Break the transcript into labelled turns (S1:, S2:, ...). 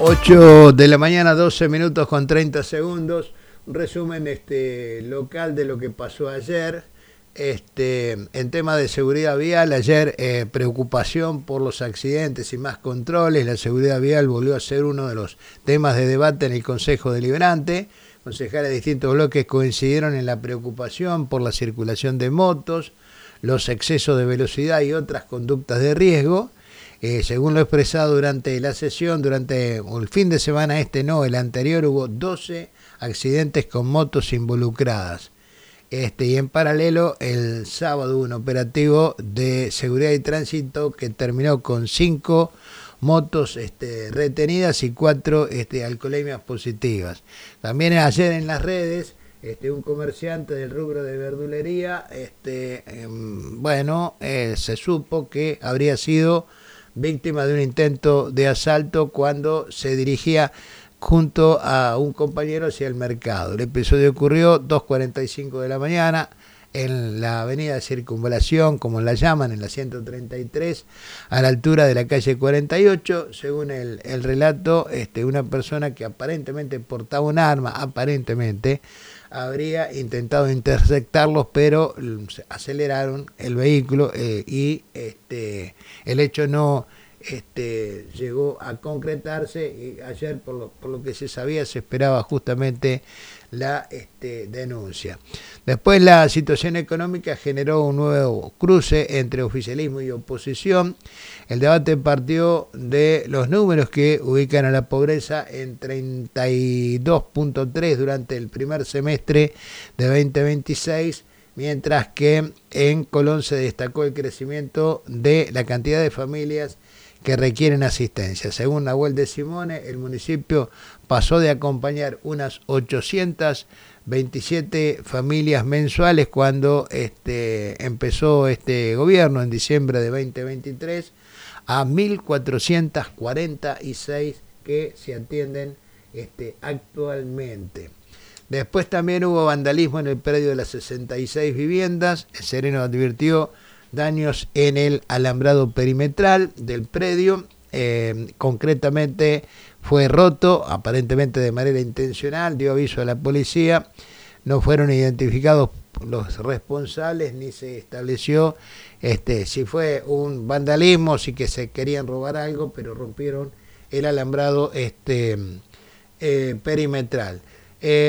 S1: 8 de la mañana, 12 minutos con 30 segundos. Un resumen local de lo que pasó ayer. En tema de seguridad vial, ayer preocupación por los accidentes y más controles. La seguridad vial volvió a ser uno de los temas de debate en el Consejo Deliberante. Concejales de distintos bloques coincidieron en la preocupación por la circulación de motos, los excesos de velocidad y otras conductas de riesgo. Según lo expresado durante la sesión, durante el fin de semana el anterior, hubo 12 accidentes con motos involucradas. Y en paralelo, el sábado hubo un operativo de seguridad y tránsito que terminó con 5 motos retenidas y 4 alcoholemias positivas. También ayer en las redes, un comerciante del rubro de verdulería, se supo que habría sido víctima de un intento de asalto cuando se dirigía junto a un compañero hacia el mercado. El episodio ocurrió 2:45 de la mañana en la avenida de Circunvalación, como la llaman, en la 133, a la altura de la calle 48. Según el relato, una persona que aparentemente portaba un arma, habría intentado interceptarlos, pero aceleraron el vehículo y el hecho no llegó a concretarse. Y ayer, por lo que se sabía, se esperaba justamente la denuncia. Después, la situación económica generó un nuevo cruce entre oficialismo y oposición. El debate partió de los números que ubican a la pobreza en 32.3 durante el primer semestre de 2026, mientras que en Colón se destacó el crecimiento de la cantidad de familias que requieren asistencia. Según Nahuel de Simone, el municipio pasó de acompañar unas 827 familias mensuales cuando empezó este gobierno en diciembre de 2023 a 1.446 que se atienden actualmente. Después también hubo vandalismo en el predio de las 66 viviendas. El sereno advirtió daños en el alambrado perimetral del predio. Concretamente fue roto, aparentemente de manera intencional, dio aviso a la policía. No fueron identificados los responsables ni se estableció si fue un vandalismo, si que se querían robar algo, pero rompieron el alambrado perimetral.